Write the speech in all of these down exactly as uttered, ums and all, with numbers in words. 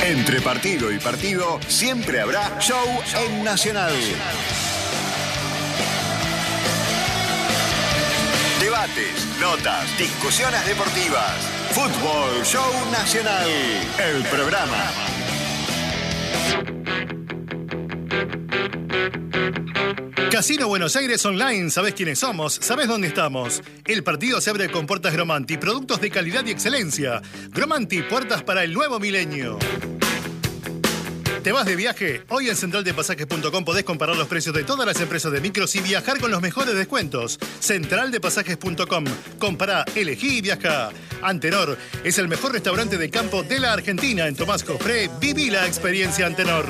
Entre partido y partido, siempre habrá show en Nacional. Debates, notas, discusiones deportivas. Fútbol Show Nacional, el programa. Casino Buenos Aires Online, sabés quiénes somos, sabés dónde estamos. El partido se abre con puertas Gromanti, productos de calidad y excelencia. Gromanti, puertas para el nuevo milenio. ¿Te vas de viaje? Hoy en central de pasajes punto com podés comparar los precios de todas las empresas de micros y viajar con los mejores descuentos. central de pasajes punto com. Compará, elegí y viajá. Antenor es el mejor restaurante de campo de la Argentina. En Tomás Cofré, viví la experiencia Antenor.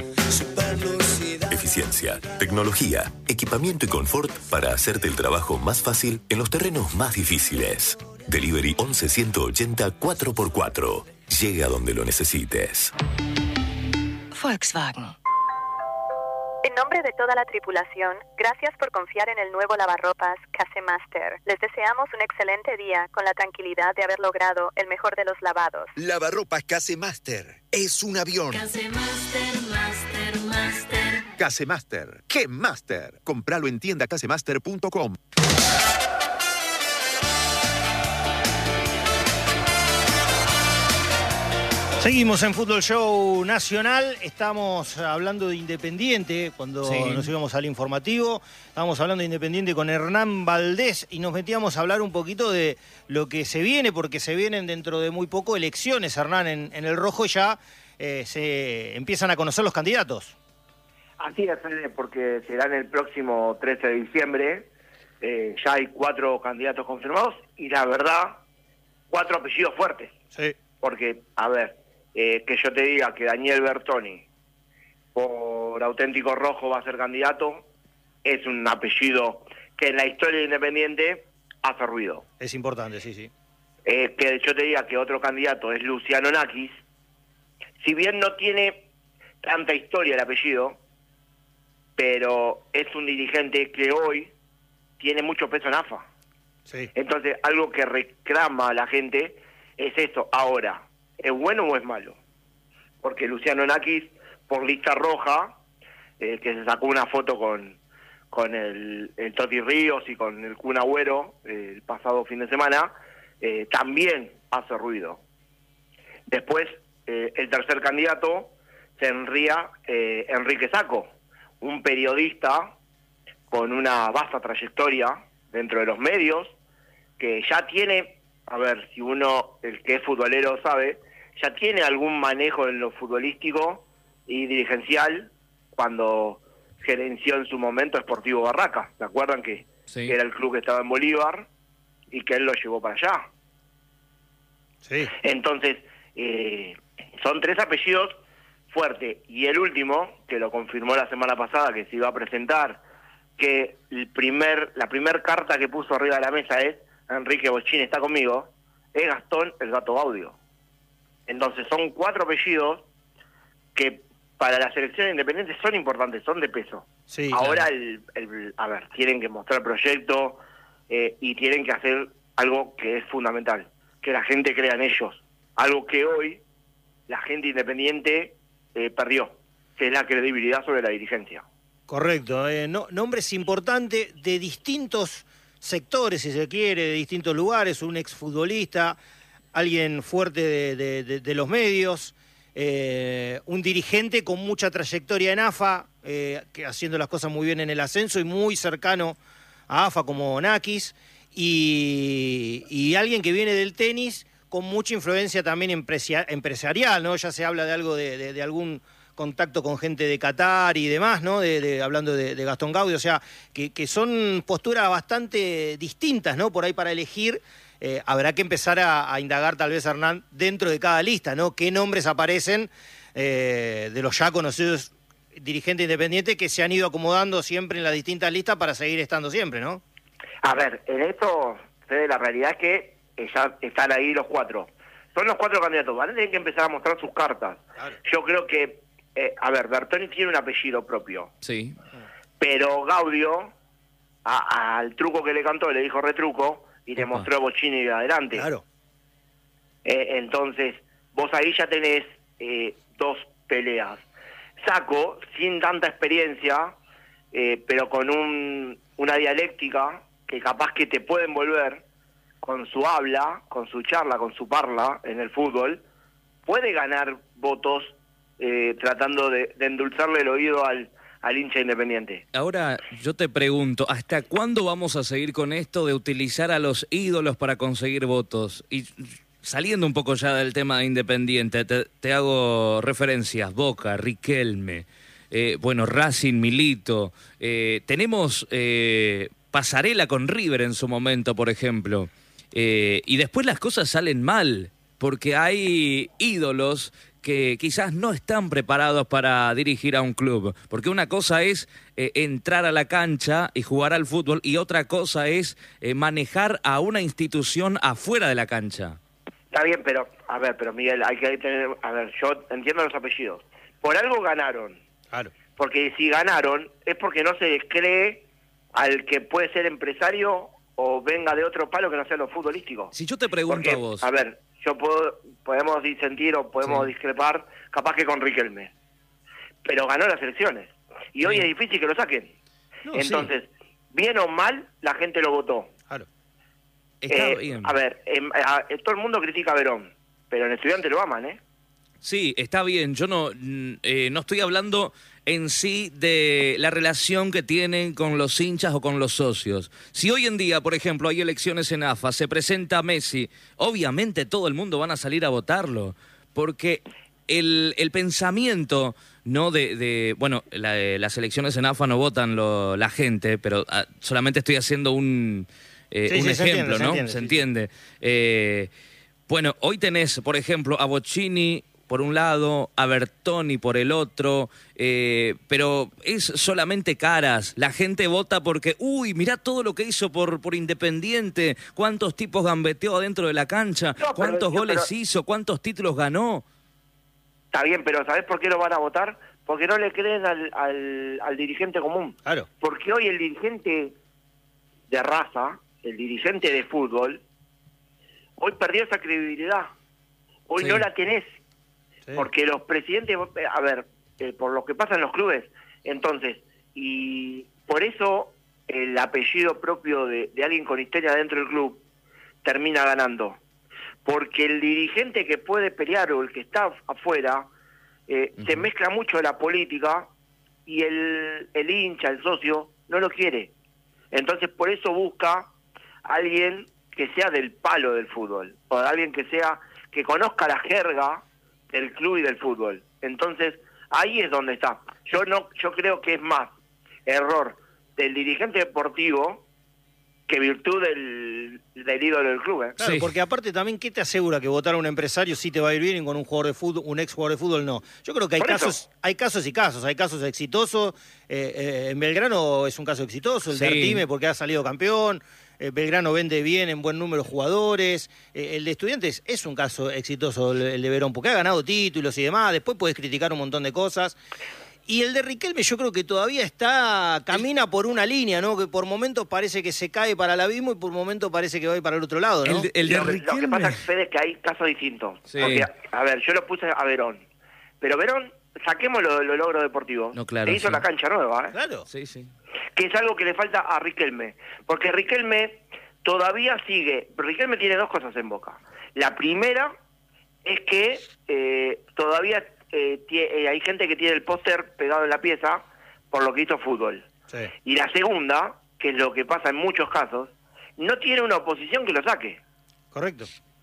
Eficiencia, tecnología, equipamiento y confort para hacerte el trabajo más fácil en los terrenos más difíciles. Delivery once ciento ochenta cuatro por cuatro. Llega donde lo necesites. Volkswagen. En nombre de toda la tripulación, gracias por confiar en el nuevo lavarropas Casemaster. Les deseamos un excelente día con la tranquilidad de haber logrado el mejor de los lavados. Lavarropas Casemaster es un avión. Casemaster, Master, Master. Casemaster. ¿Qué Master? Compralo en tienda casemaster punto com. Seguimos en Fútbol Show Nacional, estamos hablando de Independiente, cuando sí. nos íbamos al informativo, estábamos hablando de Independiente con Hernán Valdés y nos metíamos a hablar un poquito de lo que se viene, porque se vienen dentro de muy poco elecciones, Hernán, en, en el Rojo, y ya eh, se empiezan a conocer los candidatos. Así es, porque será el próximo trece de diciembre, eh, ya hay cuatro candidatos confirmados y la verdad, cuatro apellidos fuertes. Sí. Porque, a ver, Eh, que yo te diga que Daniel Bertoni por Auténtico Rojo va a ser candidato, es un apellido que en la historia de Independiente hace ruido. Es importante, sí, sí. Eh, que yo te diga que otro candidato es Luciano Nakis, si bien no tiene tanta historia el apellido, pero es un dirigente que hoy tiene mucho peso en A F A. Sí. Entonces, algo que reclama a la gente es eso. Ahora, ¿es bueno o es malo? Porque Luciano Nakis, por lista roja, eh, que se sacó una foto con, con el, el Toti Ríos y con el Kun Agüero eh, el pasado fin de semana, eh, también hace ruido. Después, eh, el tercer candidato sería eh, Enrique Sacco, un periodista con una vasta trayectoria dentro de los medios, que ya tiene, a ver, si uno, el que es futbolero sabe, ya tiene algún manejo en lo futbolístico y dirigencial cuando gerenció en su momento Sportivo Barraca. ¿Se acuerdan que, sí. que era el club que estaba en Bolívar y que él lo llevó para allá? Sí. Entonces, eh, son tres apellidos fuertes. Y el último, que lo confirmó la semana pasada, que se iba a presentar, que el primer la primer carta que puso arriba de la mesa es Enrique Bochini está conmigo, es Gastón el Gato Gaudio. Entonces son cuatro apellidos que para la selección independiente son importantes, son de peso. Sí, Ahora, claro. el, el, a ver, tienen que mostrar proyecto eh, y tienen que hacer algo que es fundamental, que la gente crea en ellos. Algo que hoy la gente independiente eh, perdió, que es la credibilidad sobre la dirigencia. Correcto. Eh, no, nombres importantes de distintos sectores, si se quiere, de distintos lugares, un exfutbolista, alguien fuerte de, de, de, de los medios, eh, un dirigente con mucha trayectoria en A F A, eh, que haciendo las cosas muy bien en el ascenso y muy cercano a A F A como Nakis, y, y alguien que viene del tenis con mucha influencia también empresia, empresarial, ¿no? Ya se habla de algo de, de, de algún contacto con gente de Qatar y demás, ¿no? De, de, hablando de, de Gastón Gaudio, o sea, que, que son posturas bastante distintas, ¿no? Por ahí para elegir. Eh, habrá que empezar a, a indagar tal vez, Hernán, dentro de cada lista, ¿no? ¿Qué nombres aparecen eh, de los ya conocidos dirigentes independientes que se han ido acomodando siempre en las distintas listas para seguir estando siempre, ¿no? A ver, en esto, Fede, la realidad es que eh, ya están ahí los cuatro. Son los cuatro candidatos, van a tener que empezar a mostrar sus cartas. Claro. Yo creo que, eh, a ver, Bertoni tiene un apellido propio. Sí. Pero Gaudio, a, a, al truco que le cantó, le dijo retruco, y le mostró a Bochini de adelante. Claro. Eh, entonces, vos ahí ya tenés eh, dos peleas. Saco, sin tanta experiencia, eh, pero con un, una dialéctica que capaz que te puede envolver con su habla, con su charla, con su parla en el fútbol, puede ganar votos eh, tratando de, de endulzarle el oído al, al hincha Independiente. Ahora yo te pregunto, ¿hasta cuándo vamos a seguir con esto de utilizar a los ídolos para conseguir votos? Y saliendo un poco ya del tema de Independiente, te, te hago referencias, Boca, Riquelme, eh, bueno, Racing, Milito, eh, tenemos eh, pasarela con River en su momento, por ejemplo, eh, y después las cosas salen mal, porque hay ídolos que quizás no están preparados para dirigir a un club, porque una cosa es eh, entrar a la cancha y jugar al fútbol, y otra cosa es eh, manejar a una institución afuera de la cancha. Está bien, pero, a ver, pero Miguel, hay que tener, a ver, yo entiendo los apellidos. Por algo ganaron. Claro. Porque si ganaron, es porque no se les cree al que puede ser empresario o venga de otro palo que no sea lo futbolístico. Si yo te pregunto porque, a vos... A ver, yo puedo, podemos disentir o podemos Sí. discrepar, capaz que con Riquelme. Pero ganó las elecciones. Y hoy Sí. es difícil que lo saquen. No, Entonces, bien o mal, la gente lo votó. Claro. Está Eh, bien. A ver, em, a- a- todo el mundo critica a Verón, pero en Estudiante lo aman, ¿eh? Sí, está bien. Yo no, mm, eh, no estoy hablando en sí de la relación que tienen con los hinchas o con los socios. Si hoy en día, por ejemplo, hay elecciones en A F A, se presenta Messi, obviamente todo el mundo van a salir a votarlo, porque el, el pensamiento, no de, de bueno, la- las elecciones en A F A no votan lo- la gente, pero ah, solamente estoy haciendo un, eh, Sí, un sí, se ejemplo, entiende, se ¿no? entiende, ¿Se sí, entiende? Eh, bueno, hoy tenés, por ejemplo, a Bocchini por un lado, a Bertoni por el otro, eh, pero es solamente caras. La gente vota porque, uy, mirá todo lo que hizo por, por Independiente, cuántos tipos gambeteó adentro de la cancha, pero- cuántos goles pero- hizo, cuántos títulos ganó. Está bien, pero ¿sabés por qué lo van a votar? Porque no le creen al, al, al dirigente común. Claro. Porque hoy el dirigente de raza, el dirigente de fútbol, hoy perdió esa credibilidad. Hoy Sí. no la tenés. Sí. Porque los presidentes, a ver, eh, por lo que pasa en los clubes, entonces, y por eso el apellido propio de, de alguien con historia dentro del club termina ganando. Porque el dirigente que puede pelear o el que está afuera, eh, se mezcla mucho la política y el, el hincha, el socio, no lo quiere. Entonces por eso busca a alguien que sea del palo del fútbol, o alguien que sea, que conozca la jerga del club y del fútbol. Entonces ahí es donde está. Yo no, yo creo que es más error del dirigente deportivo que virtud del, del ídolo del club, ¿eh? Claro, Sí. porque aparte también, ¿qué te asegura que votar a un empresario sí te va a ir bien y con un jugador de fútbol, un ex jugador de fútbol no? Yo creo que hay Por eso. casos, hay casos y casos, hay casos exitosos. Eh, eh, en Belgrano es un caso exitoso, el de Sí. Artime porque ha salido campeón. Eh, Belgrano vende bien en buen número de jugadores. Eh, el de Estudiantes es un caso exitoso, el, el de Verón, porque ha ganado títulos y demás. Después puedes criticar un montón de cosas. Y el de Riquelme yo creo que todavía está, camina por una línea, ¿no? Que por momentos parece que se cae para el abismo y por momentos parece que va a ir para el otro lado, ¿no? El de, el de lo, que- lo que Riquelme... pasa, Fede, es que hay casos distintos. Sí. Porque, a ver, yo lo puse a Verón. Pero Verón, saquemos los lo logros deportivos. No, claro, Le hizo sí. la cancha nueva, ¿eh? Claro. Sí, sí. Que es algo que le falta a Riquelme. Porque Riquelme todavía sigue... Riquelme tiene dos cosas en boca. La primera es que eh, todavía eh, tie- eh, hay gente que tiene el póster pegado en la pieza por lo que hizo fútbol. Sí. Y la segunda, que es lo que pasa en muchos casos, no tiene una oposición que lo saque. Correcto.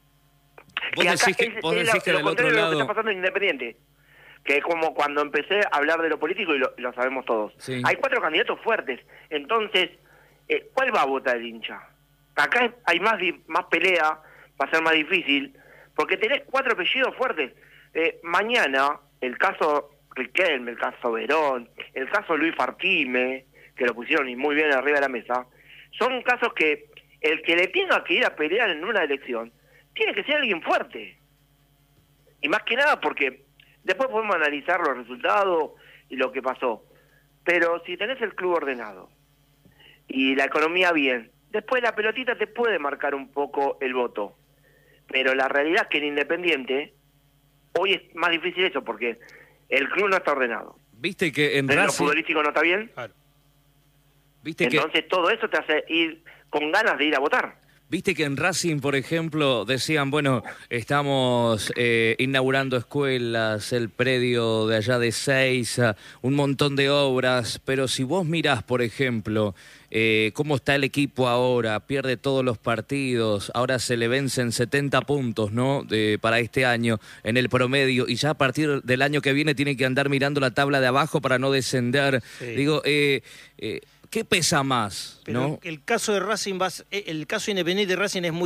Vos Que acá decís que, es- vos es decís lo- que lo del otro contrario de lo que lado... está pasando en Independiente. Que es como cuando empecé a hablar de lo político y lo, lo sabemos todos. Sí. Hay cuatro candidatos fuertes. Entonces, eh, ¿cuál va a votar el hincha? Acá es- hay más, di- más pelea, va a ser más difícil, porque tenés cuatro apellidos fuertes. Eh, mañana, el caso Riquelme, el caso Verón, el caso Luis Fartime, que lo pusieron y muy bien arriba de la mesa, son casos que el que le tenga que ir a pelear en una elección tiene que ser alguien fuerte. Y más que nada porque después podemos analizar los resultados y lo que pasó. Pero si tenés el club ordenado y la economía bien, después la pelotita te puede marcar un poco el voto. Pero la realidad es que en Independiente, hoy es más difícil eso porque el club no está ordenado. Viste que en Lo Racing... futbolístico no está bien. Claro. Viste Entonces que... todo eso te hace ir con ganas de ir a votar. Viste que en Racing, por ejemplo, decían, bueno, estamos eh, inaugurando escuelas, el predio de allá de Seiza, un montón de obras, pero si vos mirás, por ejemplo, eh, cómo está el equipo ahora, pierde todos los partidos, ahora se le vencen setenta puntos, ¿no?, de, para este año en el promedio, y ya a partir del año que viene tiene que andar mirando la tabla de abajo para no descender. Sí. Digo, eh, eh, ¿qué pesa más? Pero ¿no? el caso de Racing, va, el caso Independiente de Racing es muy